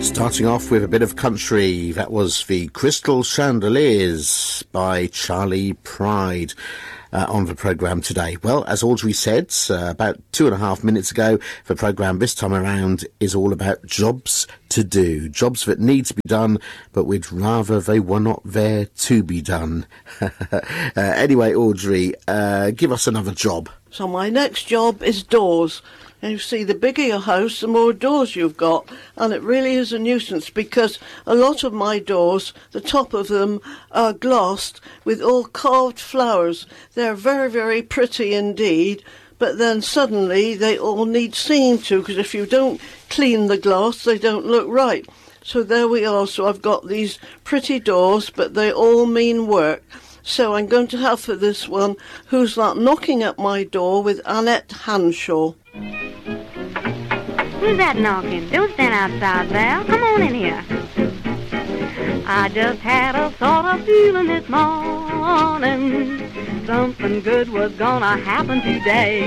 Starting off with a bit of country, that was the Crystal Chandeliers by Charlie Pride on the programme today. Well, as Audrey said about 2.5 minutes ago, the programme this time around is all about jobs to do, jobs that need to be done, but we'd rather they were not there to be done. Anyway, Audrey, give us another job. So my next job is doors. And you see, the bigger your house, the more doors you've got. And it really is a nuisance because a lot of my doors, the top of them are glossed with all carved flowers. They're very, very pretty indeed. But then suddenly they all need seeing to, because if you don't clean the gloss, they don't look right. So there we are. So I've got these pretty doors, but they all mean work. So I'm going to have for this one, Who's That Knocking at My Door with Annette Hanshaw. Who's that knocking? Don't stand outside, Val. Come on in here. I just had a sort of feeling this morning something good was gonna happen today.